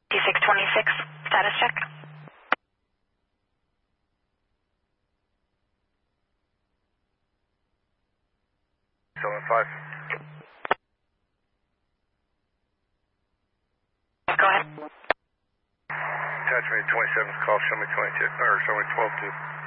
T626, status check. Seven five. Go ahead. Attach me 27's call, show me 22, or show me 12 2.